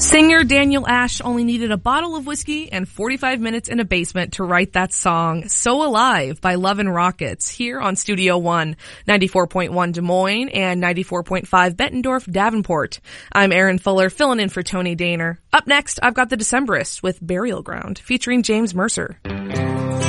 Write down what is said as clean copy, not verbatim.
Singer Daniel Ash only needed a bottle of whiskey and 45 minutes in a basement to write that song, So Alive by Love and Rockets, here on Studio One, 94.1 Des Moines and 94.5 Bettendorf, Davenport. I'm Erin Fuller, filling in for Tony Daner. Up next, I've got The Decemberists with Burial Ground, featuring James Mercer.